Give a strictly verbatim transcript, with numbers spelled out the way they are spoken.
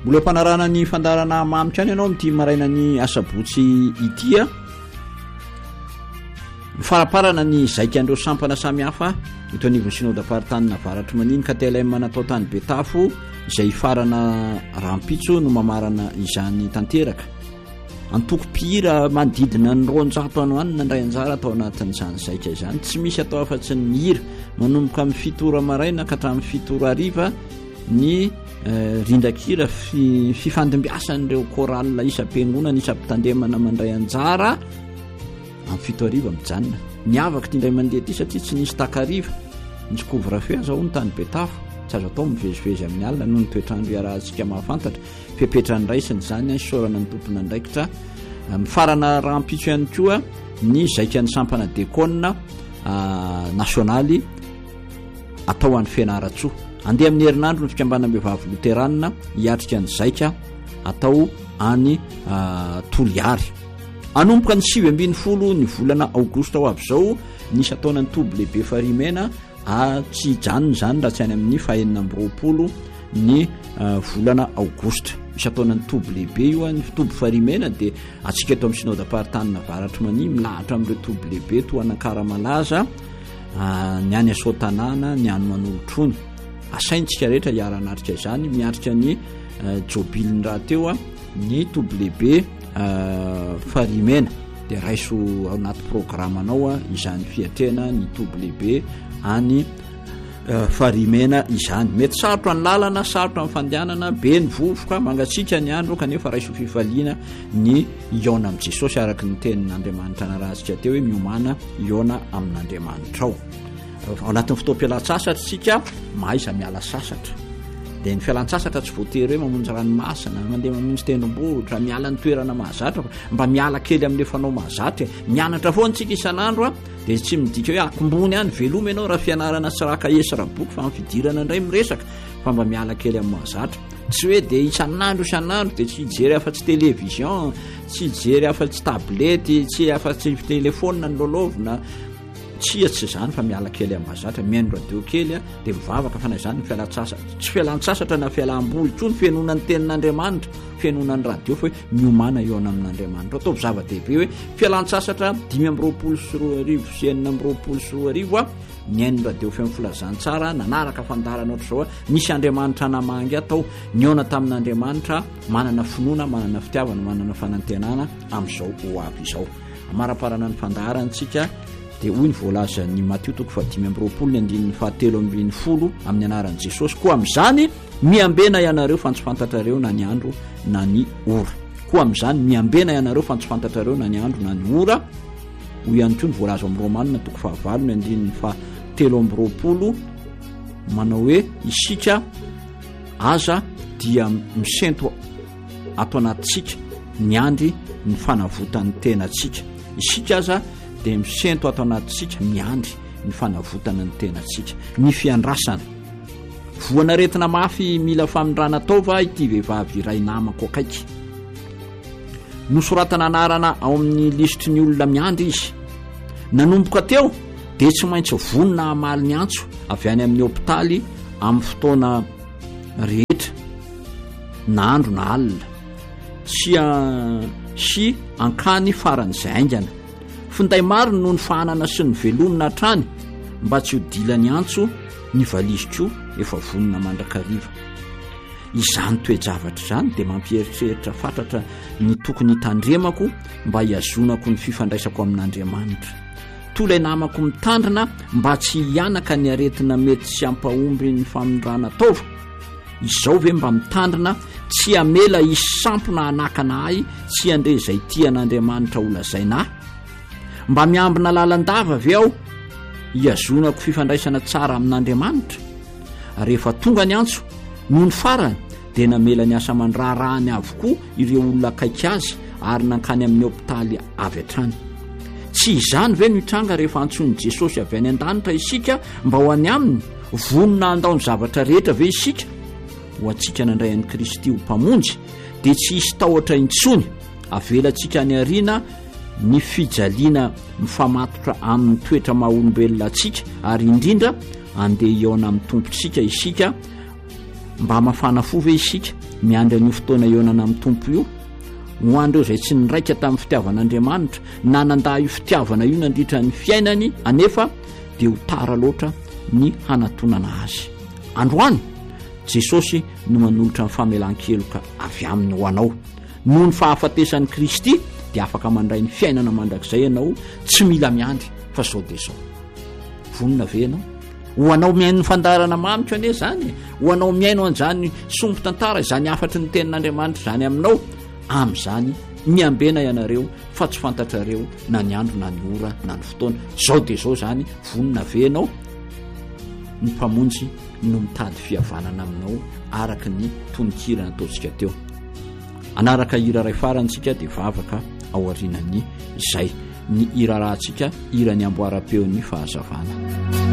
mbola mpanarana ny fandarana mamitra any ianao mity maraina ny asabotsy itya faraparana ny zaika andreo sampana samihafa ito anivony synodam-paritany varatra maniny ka tela manatao tany Betafo izay farana rampitso no mamarana izany tanteraka antoko pihira manodidina ny roanjato ano any nandray anjara atao anatin'izany zaika izany tsy misy atao afa-tsy ny mihira manomboka amin'ny fitora maraina ka hatramin'ny fitora ariva ny rindrakira fi, fifandimbiasan'ireo koralina isam-piangonana isam-pitandemana mandray anjara amin'ny fito ariva mijanona niavaka ty indray mandeha ty satria tsy nisy takariva nisy couvre-feu zao ny tany Betafo tsy azo atao mivezivezy amin'ny alina noho ny toetrandro iarahantsika mahafantatra fepetrany raisiny zany sorana ny tompona andraikitra mifarana rampitso ihany koa ny zaikan'ny sampana dekona nasionaly atao an'ny fianaratsoa andeha amin'ny herinandro ny fikambana mbehivavy loteranina hiatrika ny zaika atao any Toliary anomboka ny sivy ambin'ny folo ny volana aogosta ho avy zao nisy ataona ny toby lehibe farimena tsy janony zany raha tsy any amin'ny fahenina amby roapolo ny volana aogosta misy ataona ny toby lehibe io ny toby farimena dia atsika eto amin'ny synodam-paritany varatra mani milahatra amin'ireo toby lehibe toa anakaramalaza ny any asotanana ny any manolotrony asaintsika rehetra hiara-natrika izany miatrika ny jobiliny raha teo a ny toby lehibe farimena dia raiso ao anaty programanao a izany fiatrena ny toby lehibe any farimena izany mety sarotra ny lalana sarotra ny fandehanana be ny vovoka mangatsika ny andro kanefa raiso fifaliana ny iona amin'i Jesosy araka ny tenin'Andriamanitra narahantsika teo hoe miomana iona amin'Andriamanitra ao ao anatin'ny fotoam-pialan-tsasatra sika mahaiza miala sasatra dia ny fialan-tsasatra tsy voatery hoe mamonjy ranomasina mandeha mamonjy tendrombohitra miala ny toerana mahazatra mba miala kely amin'le fanao mahazatra mianatra foana tsika isan'andro a dia tsy midika hoe akombony any veloma ianao raha fianarana sy raha kaesy raha boky fa mifidirana indray miresaka fa mba miala kely amin'ny mahazatra tsy hoe dia isan'andro isan'andro dia tsy hijery afa-tsy télévision tsy hijery afa-tsy tablety tsy afa-tsy telefona ny lolovina tsy tsy zany fa miala kely amin'ny mahazatra mihaino radio kely a dia mivavaka fa na izany ny fialan-tsasatra tsy fialan-tsasatra na fialam-boly koa ny fianonan'ny tenin'Andriamanitra fianonan'ny radio fa hoe miomana eo amin'Andriamanitra ataovy zava-dehibe hoe fialan-tsasatra dimy amby roapolo sy roa arivo sy enina amby roapolo sy roa arivo a mihaino radio fe amin'ny filazantsara nanaraka fandarana ohatra zao a nisy Andriamanitra namangy atao niona tamin'Andriamanitra manana finoana manana fitiavana manana fanantenana amin'izao ho avy izao amaraparana ny fandarantsika dia hoy ny voalaza ny Mateo toko fadimy amby roapolo ny andininy fahatelo ambin'ny folo amin'ny anaran'i Jesosy koa amin'izany miambena ianareo fa tsy fantatrareo na ny andro na ny ora koa amin'izany miambena ianareo fa tsy fantatrareo na ny andro na ny ora hoy ihany koa ny voalaza amin'ny Romanina toko fahavalo ny andininy fahatelo amby roapolo manao hoe isika aza dia misento ato anatintsika ny andry ny fanavotan'ny tenatsika isika aza dia misento ato anatintsika miandry ny fanavotana ny tenatsika ny fiandrasana voana retina mafy mila famindrana taova ity vehivavy iray namako akaiky nosoratana anarana ao amin'ny listy ny olona miandry izy nanomboka teo dia tsy maintsy vonona amaly ny antso avy any amin'ny hôpitaly amin'ny fotoana rehetra na andro na alina sy sy ankany faran'izay aingana finday maro noho ny fahanana sy ny velomina hatrany mba tsy ho dilany antso ny valizikoa efa vonona mandrakariva izany toe-javatra izany dia mampieritreritra fatratra ny tokony hitandremako mba hiazonako ny fifandraisako amin'Andriamanitra tolay namako mitandrina mba tsy hianaka ny aretina mety sy ampahomby ny famindrana taova izao ve mba mitandrina tsy amela isampona anakana ahy tsy andre izay tian'Andriamanitra olazaina mba miambina lalandava ve aho hiazonako fifandraisana tsara amin'Andriamanitra rehefa tonga ny antso noho ny farany dia namela ny asa mandrarahany avokoa ireo olona akaiky azy ary nankany amin'ny hôpitaly avy hatrany tsy izany ve no hitranga rehefa antsony Jesosy avy any an-danitra isika mba ho any aminy vonona andao ny zavatra rehetra ve isika ho antsika nandray an'i Kristy ho mpamonjy dia tsy hisy tahotra intsony avelantsika any ariana ny fijaliana mifamatotra amin'ny toetra maha-olombelona antsika ary indrindra andeha iona amin'ny tompontsika isika mba mafana fo ve isika miandry an'io fotoana ionana amin'ny tompo io ho andreo izay tsy niraika tamin'ny fitiavan'Andriamanitra na nandaa io fitiavana io nandritra ny fiainany anefa dia ho tara loatra ny hanatonana azy. Androany Jesosy no manolotra ny famelan-keloka avy aminy ho anao. Noho ny fahafatesan'i Kristy dia afaka mandray ny fiainana mandrakizay ianao, tsy mila miandry fa zao dia zao. Vonina ve ianao? Ho anao miaino ny fandarana mamitra ane zany, ho anao miaino an'izany sompo tantara izany afatry ny tenin'Andriamanitra izany aminao, amin'izany miambena ianareo fa tsy fantatrareo na ny andro na ny ora na ny fotoana. Zao dia zao zany. Vonina ve ianao? Ny mpamonjy no mitady fihavanana aminao araka ny tononkirana ataontsika teo. Anaraka hira ray farantsika dia vavaka ao aorianany izay ny hira rahantsika hira ny amboara-peon'ny fahazavana.